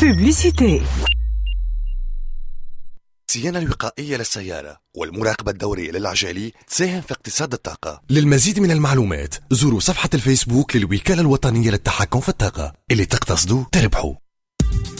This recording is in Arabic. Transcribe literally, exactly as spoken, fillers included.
بوبليسيتي. الصيانة الوقائية للسيارة والمراقبة الدورية للعجالي تساهم في اقتصاد الطاقة. للمزيد من المعلومات زوروا صفحة الفيسبوك للوكالة الوطنية للتحكم في الطاقة. اللي تقتصدوا تربحوا.